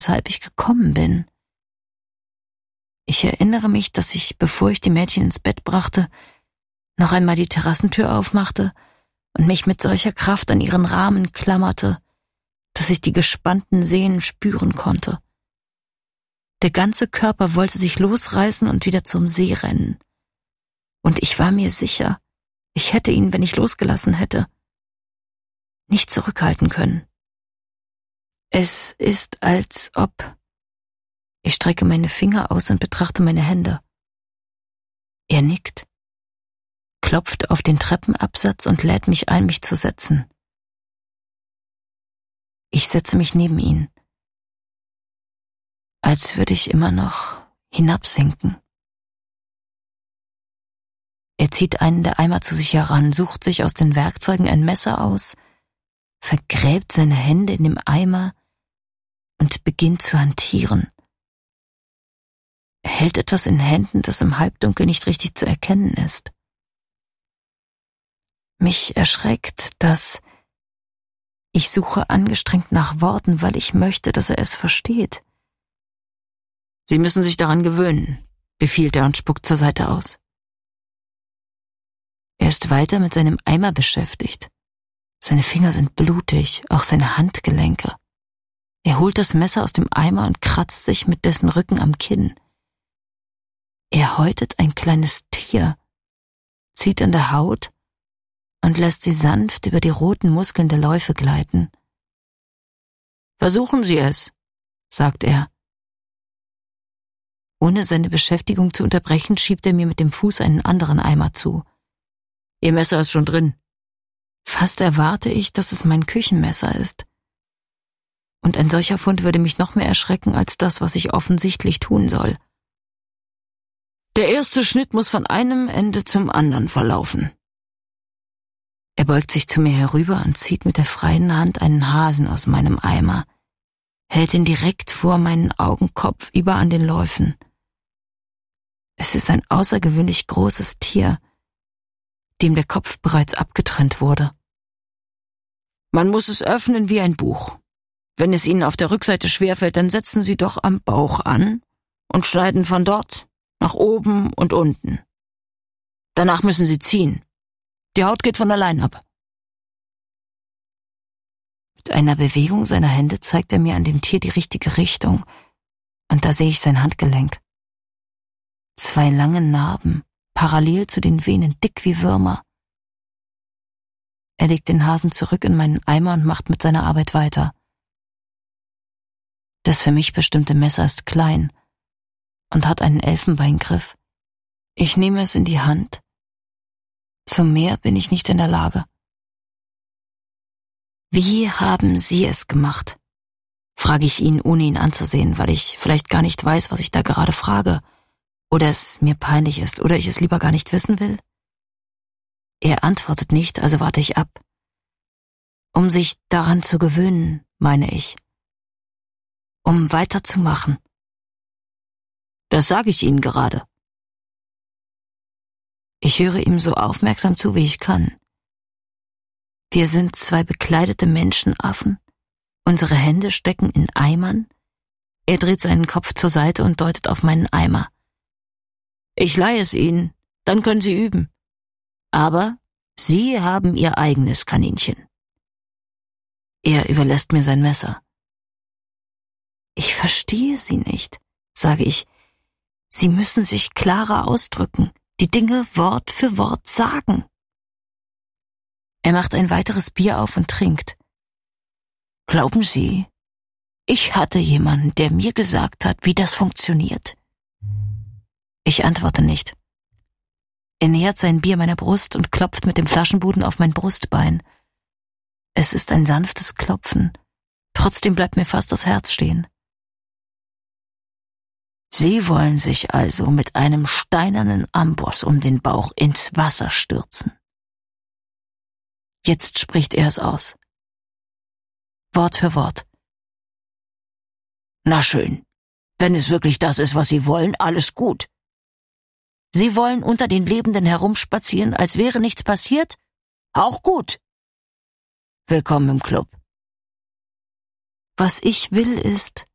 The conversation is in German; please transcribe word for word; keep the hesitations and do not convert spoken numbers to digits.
weshalb ich gekommen bin. Ich erinnere mich, dass ich, bevor ich die Mädchen ins Bett brachte, noch einmal die Terrassentür aufmachte und mich mit solcher Kraft an ihren Rahmen klammerte, dass ich die gespannten Sehnen spüren konnte. Der ganze Körper wollte sich losreißen und wieder zum See rennen. Und ich war mir sicher, ich hätte ihn, wenn ich losgelassen hätte, nicht zurückhalten können. Es ist, als ob... Ich strecke meine Finger aus und betrachte meine Hände. Er nickt, klopft auf den Treppenabsatz und lädt mich ein, mich zu setzen. Ich setze mich neben ihn, als würde ich immer noch hinabsinken. Er zieht einen der Eimer zu sich heran, sucht sich aus den Werkzeugen ein Messer aus, vergräbt seine Hände in dem Eimer und beginnt zu hantieren. Er hält etwas in Händen, das im Halbdunkel nicht richtig zu erkennen ist. Mich erschreckt, dass ich suche angestrengt nach Worten, weil ich möchte, dass er es versteht. Sie müssen sich daran gewöhnen, befiehlt er und spuckt zur Seite aus. Er ist weiter mit seinem Eimer beschäftigt. Seine Finger sind blutig, auch seine Handgelenke. Er holt das Messer aus dem Eimer und kratzt sich mit dessen Rücken am Kinn. Er häutet ein kleines Tier, zieht an der Haut und lässt sie sanft über die roten Muskeln der Läufe gleiten. »Versuchen Sie es«, sagt er. Ohne seine Beschäftigung zu unterbrechen, schiebt er mir mit dem Fuß einen anderen Eimer zu. »Ihr Messer ist schon drin.« Fast erwarte ich, dass es mein Küchenmesser ist. Und ein solcher Fund würde mich noch mehr erschrecken als das, was ich offensichtlich tun soll. Der erste Schnitt muss von einem Ende zum anderen verlaufen. Er beugt sich zu mir herüber und zieht mit der freien Hand einen Hasen aus meinem Eimer, hält ihn direkt vor meinen Augen kopfüber an den Läufen. Es ist ein außergewöhnlich großes Tier, dem der Kopf bereits abgetrennt wurde. Man muss es öffnen wie ein Buch. Wenn es Ihnen auf der Rückseite schwerfällt, dann setzen Sie doch am Bauch an und schneiden von dort nach oben und unten. Danach müssen Sie ziehen. Die Haut geht von allein ab. Mit einer Bewegung seiner Hände zeigt er mir an dem Tier die richtige Richtung, und da sehe ich sein Handgelenk. Zwei lange Narben, parallel zu den Venen, dick wie Würmer. Er legt den Hasen zurück in meinen Eimer und macht mit seiner Arbeit weiter. Das für mich bestimmte Messer ist klein und hat einen Elfenbeingriff. Ich nehme es in die Hand. Zum mehr bin ich nicht in der Lage. Wie haben Sie es gemacht? Frage ich ihn, ohne ihn anzusehen, weil ich vielleicht gar nicht weiß, was ich da gerade frage. Oder es mir peinlich ist, oder ich es lieber gar nicht wissen will. Er antwortet nicht, also warte ich ab. Um sich daran zu gewöhnen, meine ich. Um weiterzumachen. Das sage ich Ihnen gerade. Ich höre ihm so aufmerksam zu, wie ich kann. Wir sind zwei bekleidete Menschenaffen. Unsere Hände stecken in Eimern. Er dreht seinen Kopf zur Seite und deutet auf meinen Eimer. Ich leihe es Ihnen, dann können Sie üben. Aber Sie haben Ihr eigenes Kaninchen. Er überlässt mir sein Messer. Ich verstehe Sie nicht, sage ich. Sie müssen sich klarer ausdrücken, die Dinge Wort für Wort sagen. Er macht ein weiteres Bier auf und trinkt. Glauben Sie, ich hatte jemanden, der mir gesagt hat, wie das funktioniert? Ich antworte nicht. Er nähert sein Bier meiner Brust und klopft mit dem Flaschenboden auf mein Brustbein. Es ist ein sanftes Klopfen, trotzdem bleibt mir fast das Herz stehen. Sie wollen sich also mit einem steinernen Amboss um den Bauch ins Wasser stürzen. Jetzt spricht er es aus. Wort für Wort. Na schön, wenn es wirklich das ist, was Sie wollen, alles gut. Sie wollen unter den Lebenden herumspazieren, als wäre nichts passiert? Auch gut. Willkommen im Club. Was ich will ist,